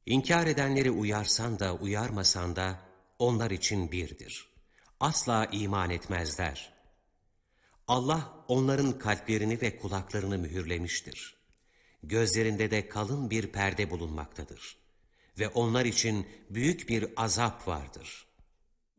İnkar edenleri uyarsan da uyarmasan da onlar için birdir. Asla iman etmezler. Allah onların kalplerini ve kulaklarını mühürlemiştir. Gözlerinde de kalın bir perde bulunmaktadır. Ve onlar için büyük bir azap vardır.